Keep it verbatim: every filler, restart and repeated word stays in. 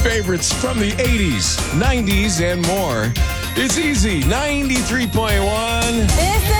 favorites from the eighties, nineties, and more. It's easy. ninety-three point one. This